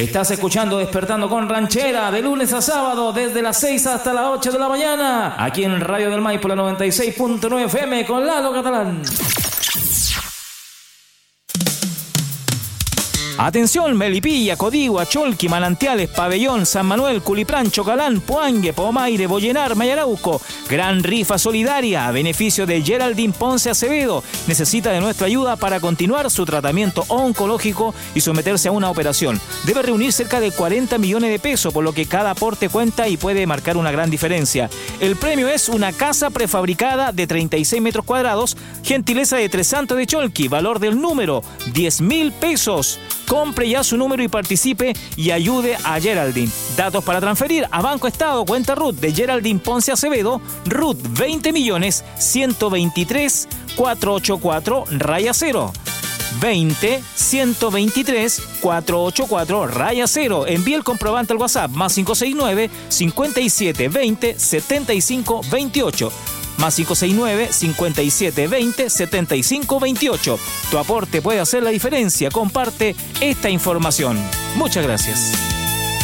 Estás escuchando Despertando con Ranchera de lunes a sábado desde las 6 hasta las 8 de la mañana aquí en Radio del Maipo, la 96.9 FM con Lalo Catalán. Atención, Melipilla, Codigua, Cholqui, Manantiales, Pabellón, San Manuel, Culipran, Chocalán, Puangue, Pomaire, Bollenar, Mayarauco. Gran rifa solidaria a beneficio de Geraldine Ponce Acevedo. Necesita de nuestra ayuda para continuar su tratamiento oncológico y someterse a una operación. Debe reunir cerca de 40 millones de pesos, por lo que cada aporte cuenta y puede marcar una gran diferencia. El premio es una casa prefabricada de 36 metros cuadrados, gentileza de Tres Santos de Cholqui, valor del número 10.000 pesos. Compre ya su número y participe y ayude a Geraldine. Datos para transferir a Banco Estado, cuenta RUT de Geraldine Ponce Acevedo, RUT 20.123.484-0. 20.123.484-0. Envíe el comprobante al WhatsApp más 569 57 20 75 28. Más 569 57 20 75 28. Tu aporte puede hacer la diferencia. Comparte esta información. Muchas gracias.